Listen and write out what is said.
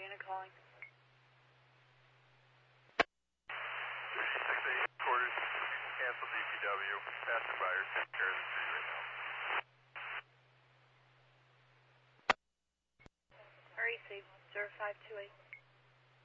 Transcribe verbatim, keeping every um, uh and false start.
Unit calling. six eight quarters, cancel D P W, passing by or take care of the tree right now. R E C zero five two eight.